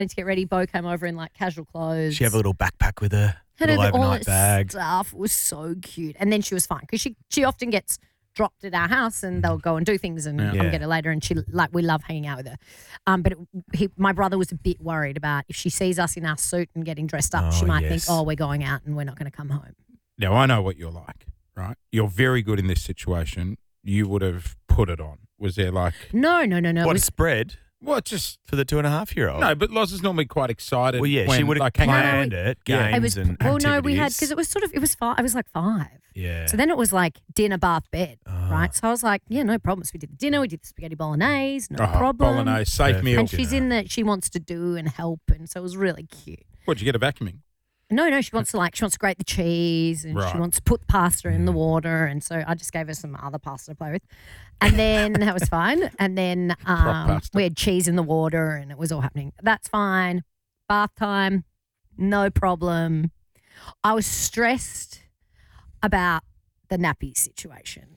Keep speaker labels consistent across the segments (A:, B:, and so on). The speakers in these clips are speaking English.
A: Went to get ready. Bo came over in like casual clothes.
B: She have a little backpack with her,
A: Had
B: little
A: all
B: overnight
A: this
B: bag.
A: stuff. It was so cute. And then she was fine because she often gets dropped at our house and they'll go and do things and come get her later. And we love hanging out with her. But my brother was a bit worried about if she sees us in our suit and getting dressed up, she might think, we're going out and we're not going to come home.
C: Now, I know what you're like, right? You're very good in this situation. You would have put it on. Was there like...
A: No.
B: What, a spread?
C: Well, just...
B: For the 2.5-year-old?
C: No, but Loz is normally quite excited.
B: Well, yeah,
C: when,
B: she would have
C: like, hanging out.
B: planned it, games and activities.
A: Well, no, we had, because it was I was like 5.
B: Yeah.
A: So then it was like dinner, bath, bed,
B: Oh.
A: right? So I was like, no problem. So we did the dinner, we did the spaghetti bolognese, no problem.
C: Bolognese, safe meal.
A: And she's in that she wants to do and help, and so it was really cute.
C: What, did you get a vacuuming?
A: No, she wants to grate the cheese and she wants to put the pasta in the water, and so I just gave her some other pasta to play with. And then that was fine. And then we had cheese in the water and it was all happening. That's fine. Bath time, no problem. I was stressed about the nappy situation.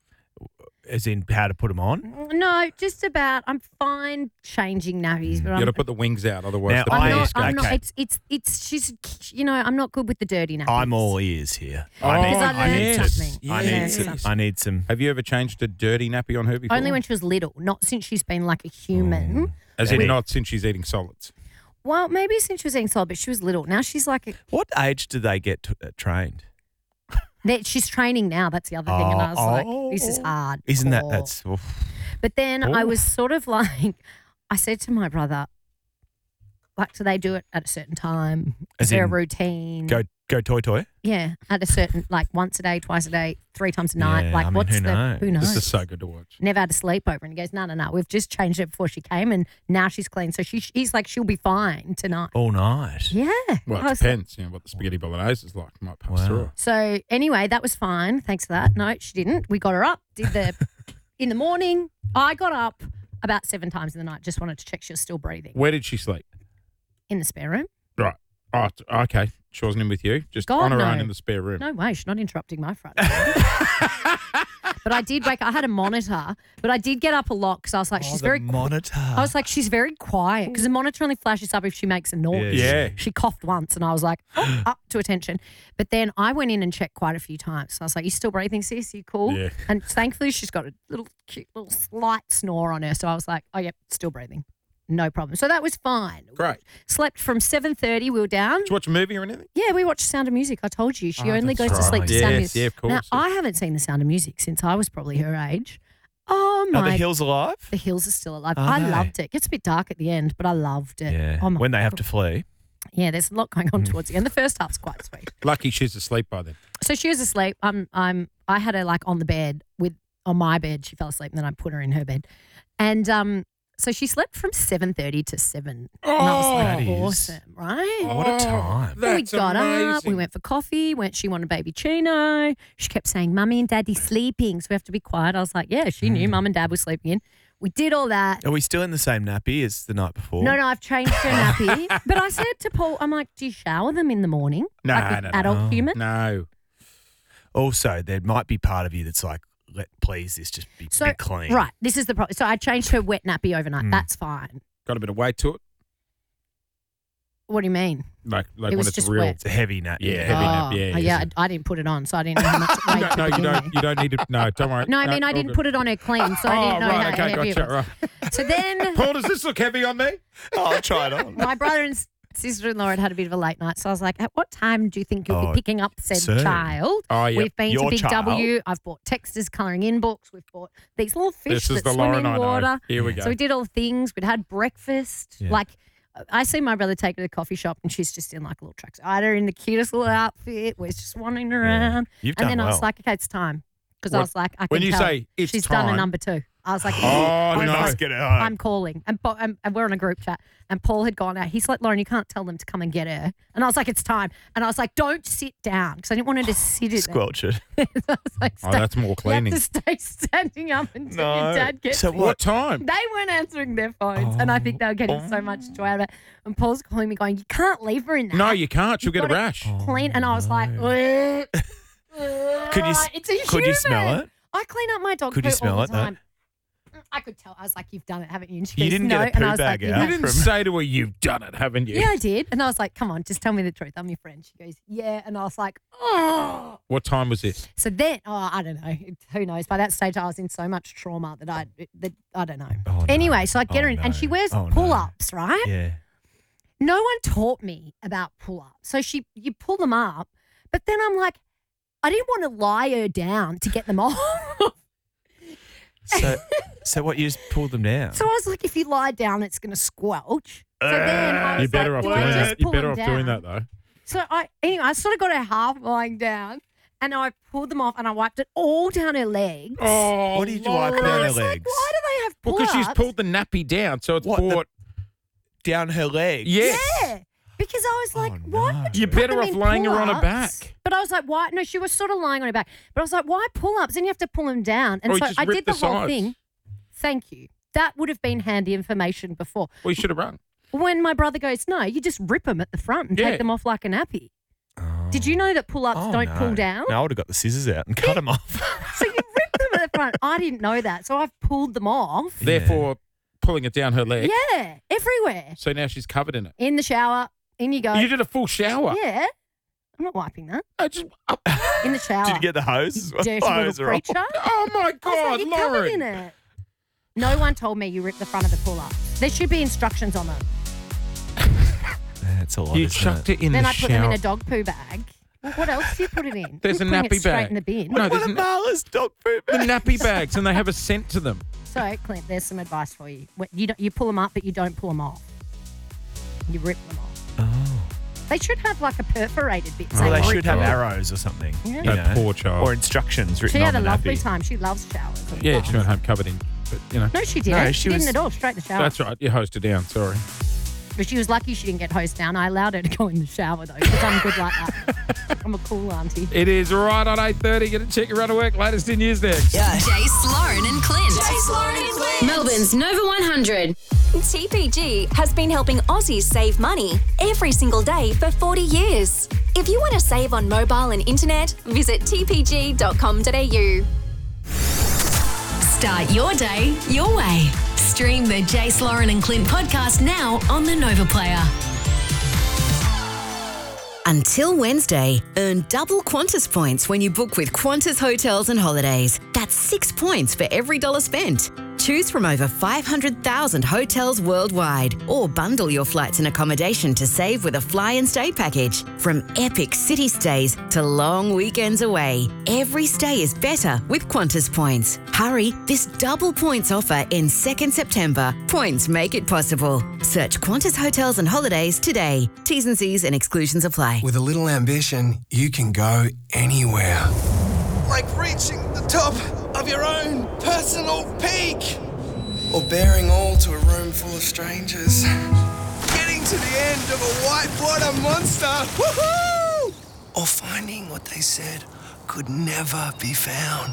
B: As in how to put them on?
A: No, just about I'm fine changing nappies, but
C: You got to put the wings out, otherwise
B: Now,
C: the
A: I'm
C: penis
A: not. I'm
C: goes.
A: not. It's. She's. I'm not good with the dirty nappies.
B: I'm all ears here.
A: Because I learned
C: yes.
A: something.
B: I need some.
C: Have you ever changed a dirty nappy on her before?
A: Only when she was little, not since she's been like a human.
C: As in not since she's eating solids.
A: Well, maybe since she was eating solid, but she was little. Now she's like
B: What age do they get trained?
A: she's training now. That's the other thing, and I was like, this is hard.
B: Isn't that's...
A: But then I was sort of like, I said to my brother, like, do they do it at a certain time? Is there a routine?
B: Go toy?
A: Yeah, at a certain, like once a day, twice a day, 3 times a night.
B: Yeah,
A: Like,
B: I mean,
A: what's
B: who knows?
A: who knows?
C: This is so good to watch.
A: Never had a sleepover. And he goes, no. We've just changed it before she came and now she's clean. So he's like, she'll be fine tonight.
B: All night?
A: Yeah.
C: Well, it depends, what the spaghetti bolognese is like. Might pass through.
A: So anyway, that was fine. Thanks for that. No, she didn't. We got her up, in the morning. I got up about 7 times in the night. Just wanted to check she was still breathing.
C: Where did she sleep?
A: In the spare room.
C: Right. Oh, okay. She wasn't in with you. Just
A: God,
C: on her
A: no.
C: own in the spare room.
A: No way. She's not interrupting my Friday. But I did wake up. I had a monitor, but I did get up a lot because I was like, she's very
B: monitor.
A: I was like, she's very quiet because the monitor only flashes up if she makes a noise.
C: Yeah.
A: She coughed once and I was like, up to attention. But then I went in and checked quite a few times. So I was like, you still breathing, sis? You cool?
C: Yeah.
A: And thankfully she's got a cute little slight snore on her. So I was like, oh, yep, still breathing. No problem. So that was fine.
C: Great.
A: Slept from 7:30. We were down.
C: Did you watch a movie or anything?
A: Yeah, we watched Sound of Music. I told you. She only
C: that's
A: goes to sleep
B: right.
A: to Sound of
C: Yes,
A: Music.
C: yeah, of course.
A: Now, I haven't seen the Sound of Music since I was probably her age. Oh,
B: Are
A: my.
B: the hills alive?
A: The hills are still alive.
B: Are
A: I
B: they?
A: loved it. It gets a bit dark at the end, but I loved it.
B: Yeah.
A: Oh my
B: When they have
A: God.
B: to flee.
A: Yeah, there's a lot going on towards the end. The first half's quite sweet.
C: Lucky she's asleep by then.
A: So she was asleep. I had her like on the bed on my bed. She fell asleep and then I put her in her bed. And so she slept from 7:30 to 7. And I was like,
B: that is-
A: awesome, right?
B: What a time.
A: Then we
C: That's
A: got up, we
C: amazing.
A: went for coffee, she wanted baby Chino. She kept saying, Mummy and Daddy's sleeping, so we have to be quiet. I was like, yeah, she knew Mum and Dad were sleeping in. We did all that.
B: Are we still in the same nappy as the night before?
A: No, I've changed her nappy. But I said to Paul, I'm like, do you shower them in the morning?
C: No,
A: like
C: no,
A: an adult human?
C: No.
B: Also, there might be part of you that's like, please, this just be clean.
A: Right, this is the problem. So I changed her wet nappy overnight. That's fine.
C: Got a bit of weight to it?
A: What do you mean?
C: Like
A: It
C: when
A: was
C: it's
A: just
C: real.
A: wet.
B: It's a heavy nap.
C: Yeah,
B: Yeah.
C: heavy nap. Yeah,
A: yeah. I didn't put it on, so I didn't know how much weight to
C: No, you
A: begin
C: don't.
A: with.
C: You don't need to. No, don't worry.
A: No, I mean, I
C: all
A: didn't
C: good.
A: put it on her clean, so I didn't know
C: right,
A: how
C: okay,
A: heavy
C: gotcha.
A: it was.
C: Right.
A: So then
C: Paul, does this look heavy on me?
B: I'll try it on.
A: my brother and sister-in-law had a bit of a late night, so I was like, at what time do you think you'll
B: Oh,
A: be picking up said
B: soon.
A: child?
C: Oh, yeah.
A: We've been
B: Your
A: to Big
B: child?
A: W. I've bought texters colouring in books. We've bought these little fish
C: This is
A: that
C: the
A: swim
C: Lauren
A: in
C: I know.
A: water.
C: Here we go.
A: So we did all the things. We'd had breakfast.
B: Yeah.
A: Like, I see my brother take her to the coffee shop and she's just in like a little tracksuit. I had her in the cutest little outfit. We're just wandering around.
B: You've
A: and
B: done
A: then I was
B: well.
A: like, okay, it's time. Because I
C: What-
A: was like, I can
C: when you
A: tell
C: say it's
A: she's done a
C: time-
A: number 2. I was like,
C: Oh,
A: I was
C: no.
A: like,
B: Let's get it home.
A: I'm calling. And we're on a group chat. And Paul had gone out. He's like, Lauren, you can't tell them to come and get her. And I was like, it's time. And I was like, don't sit down. Because I didn't want her to sit in
B: Squelch it.
A: there. So I was like,
C: Oh, that's more cleaning.
A: You have to stay standing up until
B: No.
A: your dad gets
B: So
A: here.
C: What time?
A: They weren't answering their phones. And I think they were getting so much joy out of it. And Paul's calling me going, you can't leave her in there.
C: No, you can't. She'll get a
A: gotta
C: rash.
A: Clean. And I was like,
B: Could you
A: it's a
B: could you smell
A: human.
B: it?
A: I clean up my dog
B: Could you
A: poo
B: smell
A: all
B: it,
A: the
B: though?
A: time. I could tell. I was like, you've done it, haven't you? And she
B: You
A: goes,
B: didn't
A: no.
B: get a poo
A: and I was
B: bag
A: like,
B: out.
C: You didn't say to her, you've done it, haven't you?
A: Yeah, I did. And I was like, come on, just tell me the truth. I'm your friend. She goes, yeah. And I was like, oh.
C: What time was this?
A: So then, I don't know. Who knows? By that stage, I was in so much trauma that I don't know.
B: Oh, no.
A: Anyway, so I get her in,
B: no.
A: and she wears
B: Oh, no.
A: pull-ups, right?
B: Yeah.
A: No one taught me about pull-ups. So you pull them up, but then I'm like, I didn't want to lie her down to get them off.
B: So what? You just pulled them down?
A: So I was like, if you lie down, it's going to squelch. So then I was
C: You're better
A: like,
C: off
A: do
C: doing
A: I
C: that.
A: just
C: You're
A: pull
C: better
A: them
C: off doing
A: down?
C: that, though.
A: So I sort of got her half lying down, and I pulled them off, and I wiped it all down her legs.
C: Oh,
B: What did you wipe
A: And
B: down
A: I
B: her
A: was like,
B: legs?
A: why do they have
C: Well,
A: pull-ups?
C: because she's pulled the nappy down, so it's
B: What,
C: brought.
B: Down her legs?
C: Yes.
A: Yeah. Because I was like,
B: Oh,
A: why
B: no.
A: would you
C: You're
A: put
C: better
A: them
C: off
A: in
C: laying her on her
A: pull-ups?
C: back.
A: But I was like, why? No, she was sort of lying on her back. But I was like, why pull-ups? Then you have to pull them down. And
C: Or you
A: so
C: just
A: I
C: rip
A: did the
C: the
A: whole
C: sides.
A: thing. Thank you. That would have been handy information before.
C: Well, you should have run.
A: When my brother goes, no, you just rip them at the front and
C: Yeah.
A: take them off like a nappy. Did you know that pull-ups
B: Oh,
A: don't
B: no.
A: pull down?
B: No, I would have got the scissors out and cut them off.
A: So you rip them at the front. I didn't know that. So I've pulled them off.
C: Therefore, pulling it down her leg.
A: Yeah, everywhere.
C: So now she's covered in it.
A: In the shower, in you go.
C: You did a full shower.
A: Yeah. I'm not wiping that.
C: I just.
A: In the shower.
B: Did you get the hose? as well?
A: Dirty
B: Hose
A: little
B: are all-
A: creature.
C: Oh my
A: I was
C: God,
A: like, you're covered in
C: Lauren!
A: it. No one told me you ripped the front of the pull-up. There should be instructions on them.
B: That's a lot.
C: You
B: isn't
C: chucked it in
A: Then
C: the
A: I put
C: shower.
A: them in a dog poo bag. Well, what else do you put it in?
C: There's
A: You're
C: a
A: putting it
C: nappy
A: straight
C: bag.
A: in the bin.
C: No,
B: What
C: there's
B: a Marla's dog poop.
C: the nappy bags, and they have a scent to them.
A: So, Clint, there's some advice for you. You pull them up, but you don't pull them off. You rip them off.
B: Oh.
A: They should have like a perforated bit.
B: Well, they
A: saying
B: should have
A: rip.
B: arrows or something.
A: Yeah.
B: you
C: That
B: know,
C: poor child.
B: Or instructions written
A: She
B: on
A: had a
B: the
A: lovely
B: nappy.
A: time. She loves showers.
C: Yeah, she went home covered in. But you know,
A: No, she didn't.
B: No,
A: she
B: she was-
A: didn't at all. Straight in the shower.
C: that's right. You hosed her down. Sorry.
A: But she was lucky she didn't get hosed down. I allowed her to go in the shower though, because I'm good like that. I'm a cool auntie.
C: It is right on 8:30. Get a check your run of work. Latest in news next.
D: Jace, Lauren and Clint.
E: Jace, Lauren and Clint.
D: Melbourne's Nova 100.
E: TPG has been helping Aussies save money every single day for 40 years. If you want to save on mobile and internet, visit tpg.com.au.
D: Start your day your way. Stream the Jace, Lauren and Clint podcast now on the Nova Player. Until Wednesday, earn double Qantas points when you book with Qantas Hotels and Holidays. That's 6 points for every dollar spent. Choose from over 500,000 hotels worldwide or bundle your flights and accommodation to save with a fly and stay package. From epic city stays to long weekends away, every stay is better with Qantas points. Hurry, this double points offer ends 2nd September. Points make it possible. Search Qantas Hotels and Holidays today. T's and C's and exclusions apply.
F: With a little ambition, you can go anywhere. Like reaching the top of your own personal peak. Or bearing all to a room full of strangers. Getting to the end of a whitewater monster. Woohoo! Or finding what they said could never be found.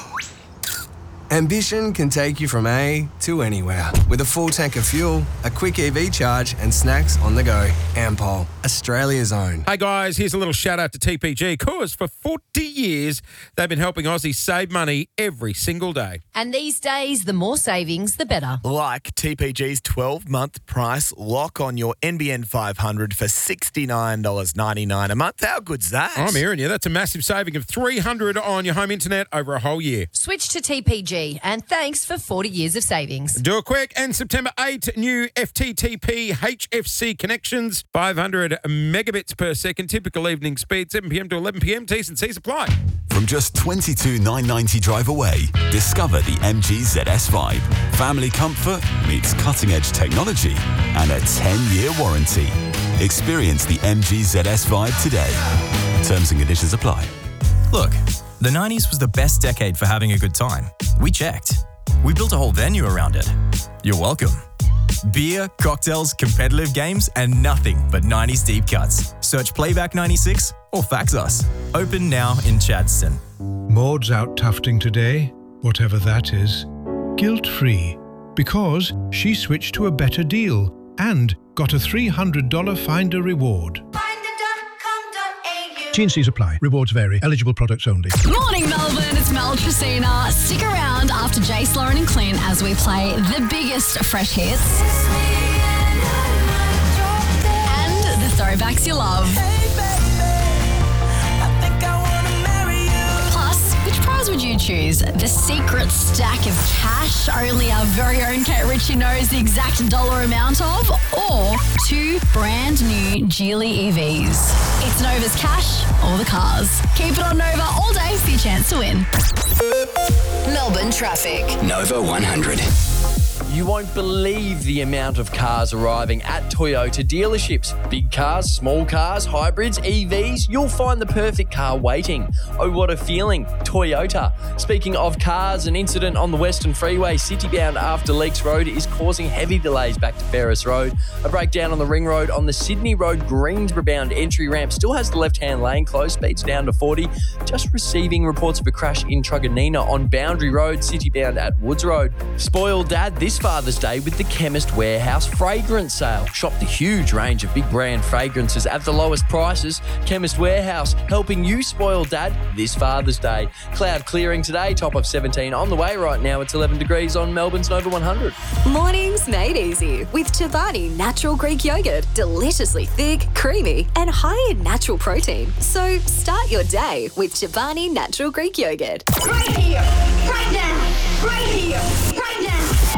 F: Ambition can take you from A to anywhere. With a full tank of fuel, a quick EV charge, and snacks on the go. Ampol, Australia's own.
C: Hey guys, here's a little shout out to TPG because for 40 years they've been helping Aussies save money every single day.
G: And these days, the more savings, the better.
B: Like TPG's 12-month price lock on your NBN 500 for $69.99 a month. How good's that?
C: I'm hearing you. That's a massive saving of $300 on your home internet over a whole year.
G: Switch to TPG, and thanks for 40 years of savings.
C: Do it quick. And September 8, new FTTP HFC connections, 500 megabits per second, typical evening speed, 7 p.m. to 11 p.m. T's and C's apply.
H: From just $22,990 drive away, discover the MG ZS5. Family comfort meets cutting-edge technology and a 10-year warranty. Experience the MG ZS5 today. Terms and conditions apply.
I: Look, the 90s was the best decade for having a good time. We checked. We built a whole venue around it. You're welcome. Beer, cocktails, competitive games, and nothing but 90s deep cuts. Search Playback 96 or fax us. Open now in Chadstone.
J: Maud's out tufting today, whatever that is, guilt-free, because she switched to a better deal and got a $300 Finder reward.
E: Finder.com.au.
J: T&Cs apply. Rewards vary. Eligible products only.
K: Morning, Melbourne. It's Mel Tracina. Stick around after Jace, Lauren and Clint as we play the biggest fresh hits and the throwbacks you love. Plus, which prize would you choose? The secret stack of cash only our very own Kate Ritchie knows the exact dollar amount of, or 2 brand new Geely EVs? It's Nova's cash or the cars. Keep it on Nova all day for your chance to win.
G: Melbourne traffic.
L: Nova 100.
M: You won't believe the amount of cars arriving at Toyota dealerships. Big cars, small cars, hybrids, EVs, you'll find the perfect car waiting. Oh, what a feeling. Toyota. Speaking of cars, an incident on the Western Freeway citybound after Leaks Road is causing heavy delays back to Ferris Road. A breakdown on the Ring Road on the Sydney Road Greensboro bound entry ramp still has the left-hand lane closed, speeds down to 40. Just receiving reports of a crash in Truganina on Boundary Road, citybound at Woods Road. Spoiled dad this Father's Day with the Chemist Warehouse fragrance sale. Shop the huge range of big brand fragrances at the lowest prices. Chemist Warehouse, helping you spoil dad this Father's Day. Cloud clearing today, top of 17 on the way right now. It's 11 degrees on Melbourne's Nova 100.
E: Mornings made easy with Chobani Natural Greek Yogurt. Deliciously thick, creamy, and high in natural protein. So start your day with Chobani Natural Greek Yogurt.
N: Right here, right now, right here, right now.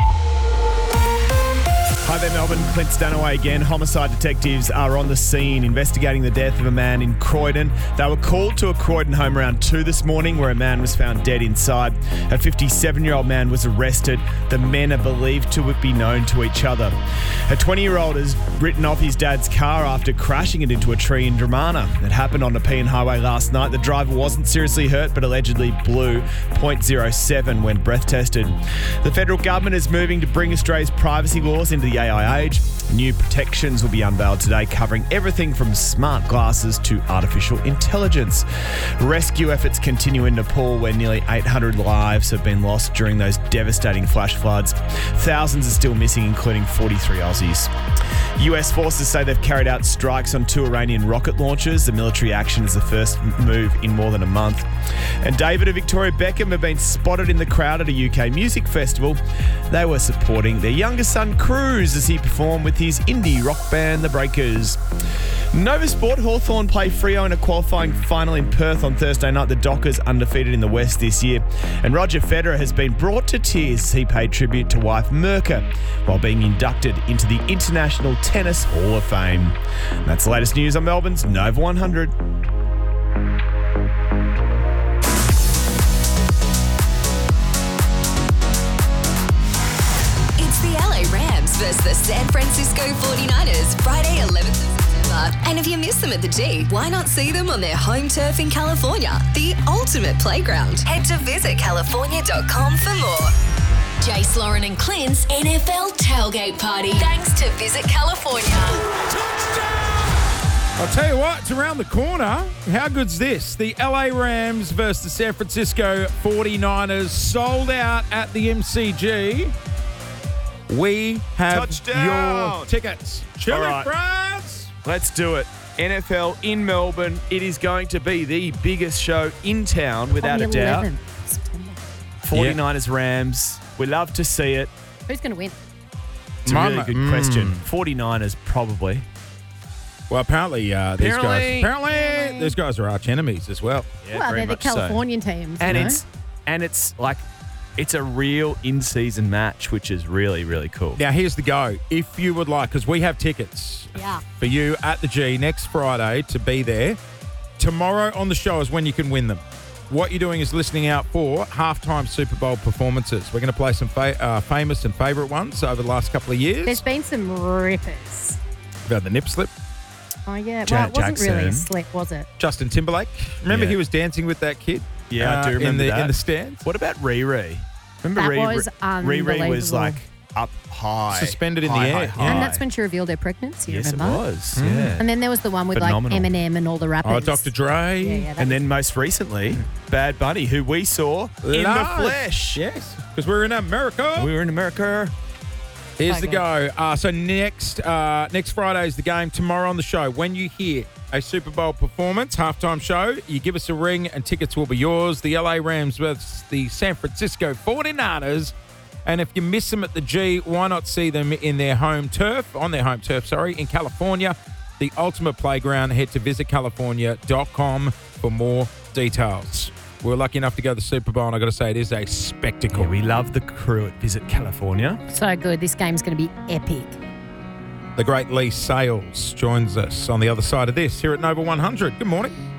B: Hi there, Melbourne. Clint Stanaway again. Homicide detectives are on the scene investigating the death of a man in Croydon. They were called to a Croydon home around 2 this morning where a man was found dead inside. A 57-year-old man was arrested. The men are believed to be known to each other. A 20-year-old has written off his dad's car after crashing it into a tree in Dramana. It happened on the Pean Highway last night. The driver wasn't seriously hurt but allegedly blew .07 when breath tested. The federal government is moving to bring Australia's privacy laws into the AI age. New protections will be unveiled today, covering everything from smart glasses to artificial intelligence. Rescue efforts continue in Nepal, where nearly 800 lives have been lost during those devastating flash floods. Thousands are still missing, including 43 Aussies. US forces say they've carried out strikes on 2 Iranian rocket launchers. The military action is the first move in more than a month. And David and Victoria Beckham have been spotted in the crowd at a UK music festival. They were supporting their youngest son, Cruz, as he performed with his indie rock band, The Breakers. Nova Sport, Hawthorn play Freo in a qualifying final in Perth on Thursday night. The Dockers undefeated in the West this year. And Roger Federer has been brought to tears as he paid tribute to wife Mirka while being inducted into the International Tennis Hall of Fame. And that's the latest news on Melbourne's Nova 100.
E: It's the LA Rams versus the San Francisco 49ers, Friday 11th of September. And if you miss them at the G, why not see them on their home turf in California, the ultimate playground? Head to visitcalifornia.com for more.
K: Jace, Lauren and Clint's NFL tailgate party. Thanks to Visit California.
C: I'll tell you what, it's around the corner. How good's this? The LA Rams versus the San Francisco 49ers sold out at the MCG. We have your tickets. Chili Fries!
B: Let's do it. NFL in Melbourne. It is going to be the biggest show in town, without a doubt. 49ers Rams. We love to see it.
A: Who's going to win?
B: It's a really good question. 49ers, probably.
C: Well, apparently these guys are arch enemies as well.
B: Yeah,
A: well, they're the Californian teams.
B: And it's like, it's a real in-season match, which is really, really cool.
C: Now, here's the go. If you would like, because we have tickets for you at the G next Friday to be there, tomorrow on the show is when you can win them. What you're doing is listening out for halftime Super Bowl performances. We're going to play some famous and favourite ones over the last couple of years.
A: There's been some rippers.
C: About the nip slip.
A: Oh, yeah. Well, it wasn't really a slip, was it?
C: Justin Timberlake. Remember he was dancing with that kid?
B: Yeah, I do remember that.
C: In the stands.
B: What about Riri? Remember
A: That was unbelievable.
B: Riri was like up high.
C: Suspended in the air.
B: High.
A: And that's when she revealed her pregnancy,
B: Yes,
A: remember?
B: it was. Yeah.
A: And then there was the one with
B: Phenomenal.
A: like Eminem and all the rappers.
C: Oh, Dr. Dre.
A: Yeah,
B: And then most recently, Bad Bunny, who we saw in the flesh.
C: Yes, because we're in America.
B: We were in America.
C: Here's the go. So next Friday is the game. Tomorrow on the show, when you hear a Super Bowl performance, halftime show, you give us a ring and tickets will be yours. The LA Rams versus the San Francisco 49ers. And if you miss them at the G, why not see them in their home turf, in California, the ultimate playground. Head to visitcalifornia.com for more details. We were lucky enough to go to the Super Bowl, and I've got to say, it is a spectacle.
B: Yeah, we love the crew at Visit California.
A: So good. This game's going to be epic.
C: The great Lee Sales joins us on the other side of this here at Nova 100. Good morning.